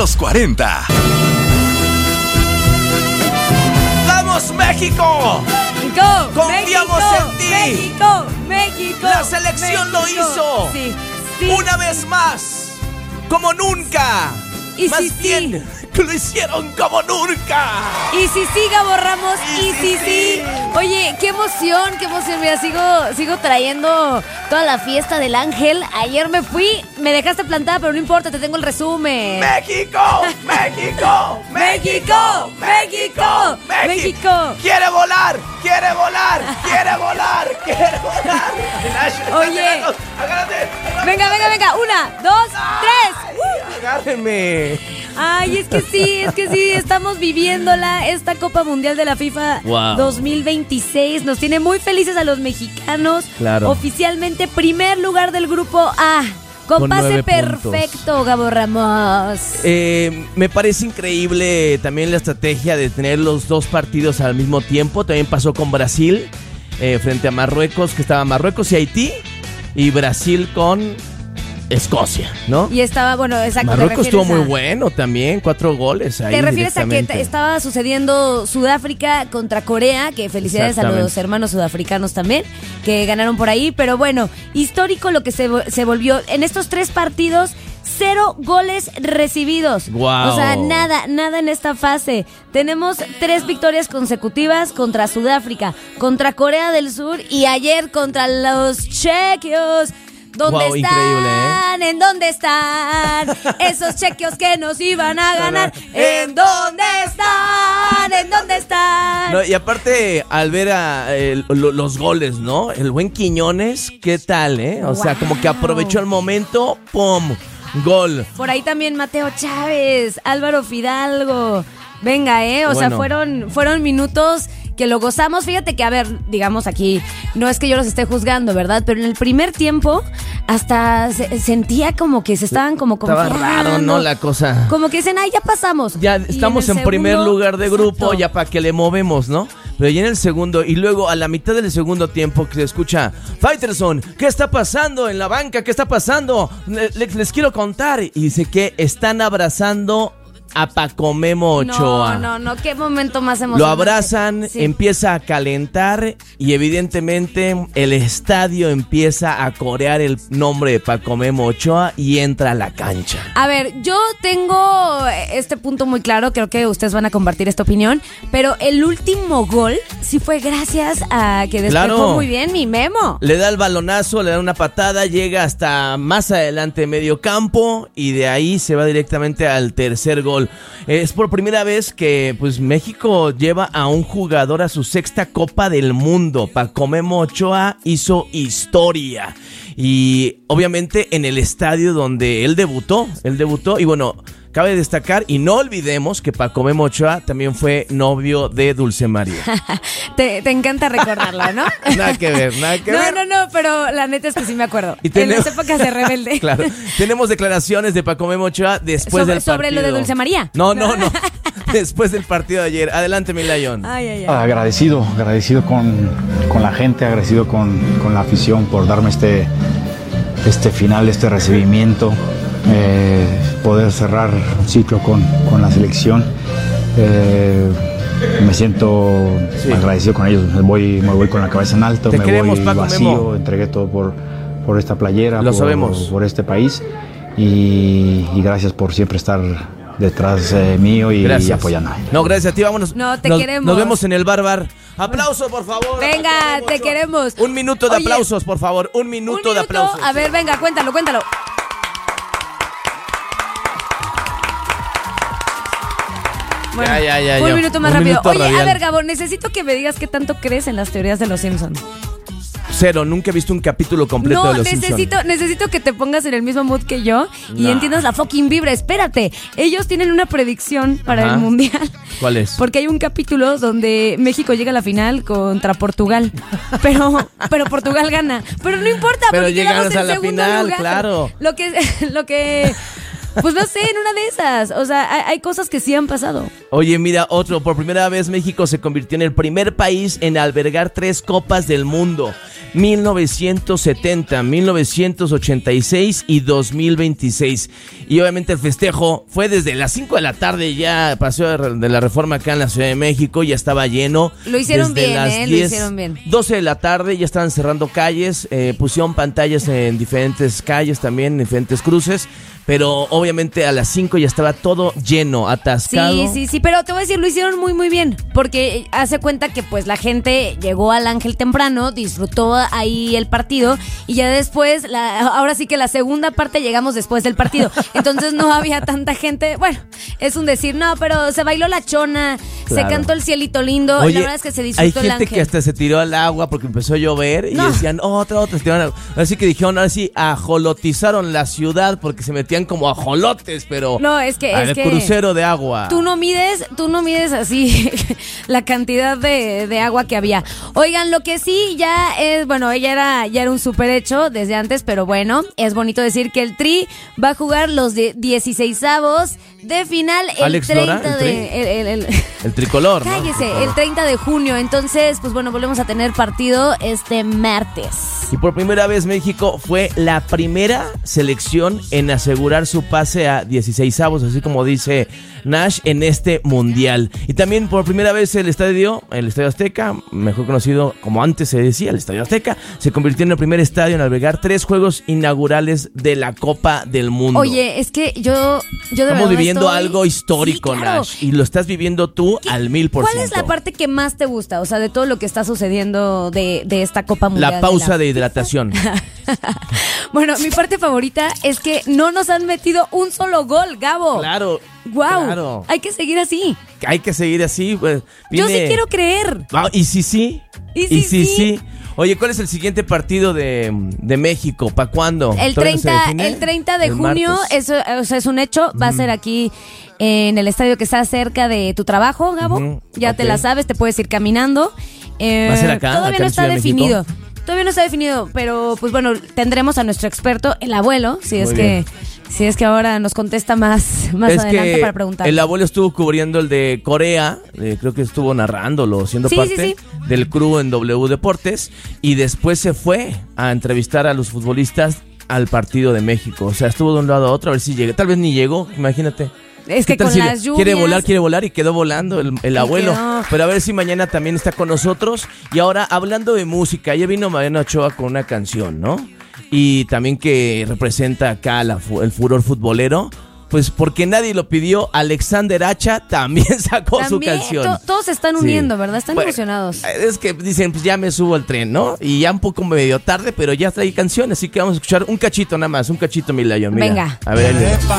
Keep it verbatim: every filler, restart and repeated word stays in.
los cuarenta. ¡Vamos, México! México, ¡Confiamos México, en ti! México, México. La selección México. lo hizo. Sí, sí. Una vez más, como nunca. Y más sí, bien, sí. que lo hicieron como nunca. Y si sí, Gabo Ramos, Y y sí, si sí, sí. Oye, qué emoción, qué emoción. Mira, sigo, sigo trayendo toda la fiesta del ángel. Ayer me fui, me dejaste plantada, pero no importa, te tengo el resumen. ¡México! ¡México! ¡México! ¡México! ¡México! ¡Quiere volar! ¡Quiere volar! ¡Quiere volar! ¡Quiere volar! Oye. ¡Agárrate! Venga, venga, venga. Una, dos, tres. Uh. ¡Agárrenme! Ay, es que sí, es que sí, estamos viviéndola, esta Copa Mundial de la FIFA Wow. dos mil veintiséis. Nos tiene muy felices a los mexicanos. Claro. Oficialmente primer lugar del grupo A. Con, Con pase nueve perfecto, Gabo Ramos. Eh, me parece increíble también la estrategia de tener los dos partidos al mismo tiempo. También pasó con Brasil eh, frente a Marruecos, que estaba Marruecos y Haití, y Brasil con Escocia, ¿no? Y estaba, bueno, exacto. Marruecos estuvo muy a... bueno también, cuatro goles ahí. ¿Te refieres a que directamente. te- estaba sucediendo Sudáfrica contra Corea? Que felicidades a Exactamente. los hermanos sudafricanos también, que ganaron por ahí. Pero bueno, histórico lo que se, vo- se volvió. En estos tres partidos, cero goles recibidos. Guau. O sea, nada, nada en esta fase. Tenemos tres victorias consecutivas contra Sudáfrica, contra Corea del Sur y ayer contra los chequios. ¿Dónde Guau, están? increíble, ¿En dónde están? Esos chequios que nos iban a ganar. ¿En dónde están? ¿En dónde están? No, y aparte, al ver a, eh, lo- los goles, ¿no? El buen Quiñones, ¿qué tal, eh? O sea, como que aprovechó el momento, ¡pum! Gol. Por ahí también Mateo Chávez, Álvaro Fidalgo. Venga, ¿eh? O Bueno. sea, fueron, fueron minutos que lo gozamos. Fíjate que, a ver, digamos aquí, no es que yo los esté juzgando, ¿verdad? Pero en el primer tiempo hasta se- sentía como que se estaban como Estaba confiando. raro, ¿no? La cosa. Como que dicen, ay, ya pasamos. Ya Y estamos el en, primer segundo, lugar de grupo, exacto. ya para que le movemos, ¿no? Pero ya en el segundo, y luego a la mitad del segundo tiempo que se escucha, Faitelson, ¿qué está pasando en la banca? ¿Qué está pasando? Le- le- les quiero contar. Y dice que están abrazando a Paco Memo Ochoa. No, no, no, qué momento más emocionante. Lo abrazan, Sí. empieza a calentar y evidentemente el estadio empieza a corear el nombre de Paco Memo Ochoa y entra a la cancha. A ver, yo tengo este punto muy claro, creo que ustedes van a compartir esta opinión, pero el último gol sí fue gracias a que despejó Claro. muy bien mi Memo. Le da el balonazo, le da una patada, llega hasta más adelante medio campo y de ahí se va directamente al tercer gol. Es por primera vez que pues México lleva a un jugador a su sexta Copa del Mundo. Paco Memo Ochoa hizo historia. Y obviamente en el estadio donde él debutó, él debutó y bueno, cabe destacar y no olvidemos que Paco Memo Ochoa también fue novio de Dulce María. Te, te encanta recordarla, ¿no? Nada que ver, nada que no, ver. no, no, pero la neta es que sí me acuerdo. Y En tenemos- las épocas de rebelde. Claro, tenemos declaraciones de Paco Memo Ochoa después Sobre- del sobre partido. lo de Dulce María. No, no, no. Después del partido de ayer. Adelante, mi Lion. Ay, ay, ay. Agradecido, agradecido con, con la gente, agradecido con, con la afición por darme este, este final, este recibimiento, eh, poder cerrar un ciclo con, con la selección. Eh, me siento Sí. agradecido con ellos, me voy, me voy con la cabeza en alto, Te me queremos, voy Paco vacío, Memo. entregué todo por, por esta playera, Lo por, sabemos. por este país y, y gracias por siempre estar detrás eh, mío y, Gracias. y apoyándome. No, gracias a ti. Vámonos. No, te nos, queremos. Nos vemos en el bar bar. Aplausos, por favor. Venga, Paco Memo te Ochoa. queremos. Un minuto de Oye, aplausos, por favor. Un minuto, Un de aplausos. A ver, venga, cuéntalo, cuéntalo. Bueno, Ya, ya, ya, un ya. minuto más Un rápido. minuto Oye, radial. a ver, Gabo, necesito que me digas qué tanto crees en las teorías de los Simpsons. Cero, nunca he visto un capítulo completo No, de Los necesito, Simpson. necesito necesito que te pongas en el mismo mood que yo y No. entiendas la fucking vibra. Espérate, ellos tienen una predicción para Ajá. el Mundial. ¿Cuál es? Porque hay un capítulo donde México llega a la final contra Portugal. Pero, pero Portugal gana. Pero no importa, Pero porque llegamos quedamos en a la segundo final, lugar. claro. Lo que, lo que Pues no sé, en una de esas. O sea, hay, hay cosas que sí han pasado. Oye, mira, otro. Por primera vez México se convirtió en el primer país en albergar tres copas del mundo. mil novecientos setenta, mil novecientos ochenta y seis y dos mil veintiséis. Y obviamente el festejo fue desde las cinco de la tarde, ya pasó de la Reforma acá en la Ciudad de México, ya estaba lleno. Lo hicieron desde bien, las eh, diez, lo hicieron bien. doce de la tarde ya estaban cerrando calles, eh, pusieron pantallas en diferentes calles también, en diferentes cruces. Pero obviamente a las cinco ya estaba todo lleno, atascado. Sí, sí, sí, pero te voy a decir, lo hicieron muy, muy bien. Porque hace cuenta que pues la gente llegó al Ángel temprano, disfrutó ahí el partido. Y ya después, la, ahora sí que la segunda parte llegamos después del partido. Entonces no había tanta gente. Bueno, es un decir, no, pero se bailó la chona, Claro. se cantó el cielito lindo. Oye, la verdad es que se disfrutó hay el gente Ángel. que hasta se tiró al agua porque empezó a llover y No. decían, otra, otra. Se tiraron al- Así que dijeron, ahora sí, ajolotizaron la ciudad porque se metían como ajolotes, pero No, es que- al es que crucero de agua. Tú no mides, tú no mides así la cantidad de, de agua que había. Oigan, lo que sí ya es, bueno, ella era, ya era un super hecho desde antes, pero bueno, es bonito decir que el Tri va a jugar los de dieciseisavos de final el Alex treinta Lora, el de... Tri. el- el- el- El tricolor, ¿no? cállese, el treinta de junio. Entonces, pues bueno, volvemos a tener partido este martes. Y por primera vez México fue la primera selección en asegurar su pase a dieciseisavos, así como dice Nash, en este mundial. Y también por primera vez el estadio, el Estadio Azteca, mejor conocido como antes se decía, el Estadio Azteca, se convirtió en el primer estadio en albergar tres juegos inaugurales de la Copa del Mundo. Oye, es que yo, yo de Estamos verdad viviendo estoy- algo histórico, Sí, claro. Nash, y lo estás viviendo tú al mil por ciento. ¿Cuál es la parte que más te gusta? O sea, de todo lo que está sucediendo de, de esta Copa Mundial. La pausa de la- hidratación. Bueno, mi parte favorita es que no nos han metido un solo gol, Gabo. Claro. Wow. Claro. Hay que seguir así. Hay que seguir así. Pues, Yo sí vine- quiero creer. Ah, ¿Y si sí? ¿Y si si sí? Oye, ¿cuál es el siguiente partido de, de México? ¿Para cuándo? El ¿Todavía no se treinta, define? el treinta de El junio, martes. eso, o sea, es un hecho. Va a ser aquí en el estadio que está cerca de tu trabajo, Gabo. Ujú, Ya te ok. la sabes, te puedes ir caminando. Eh, ¿Va a ser acá, Todavía acá no en está Ciudad de definido. México? Todavía no está definido, pero pues bueno, tendremos a nuestro experto, el abuelo, si es Muy que bien. si es que ahora nos contesta más, más Es adelante que para preguntar. el abuelo estuvo cubriendo el de Corea, eh, creo que estuvo narrándolo, siendo Sí, parte sí, del crew en W Deportes, y después se fue a entrevistar a los futbolistas al partido de México. O sea, estuvo de un lado a otro a ver si llega. Tal vez ni llegó, imagínate. Es ¿Qué que tal con si las lluvias. quiere volar, quiere volar y quedó volando el, el Y abuelo? quedó. Pero a ver si mañana también está con nosotros. Y ahora, hablando de música, ayer vino Mariana Ochoa con una canción, ¿no? Y también que representa acá la fu- el furor futbolero. Pues porque nadie lo pidió, Alexander Hacha también sacó su También, canción. to- todos se están Sí. uniendo, ¿verdad? Están Bueno, emocionados. Es que dicen, pues ya me subo al tren, ¿no? Y ya un poco medio tarde, pero ya trae canción, así que vamos a escuchar un cachito nada más, un cachito, mi Lion, mira. Venga. A ver, ahí le va.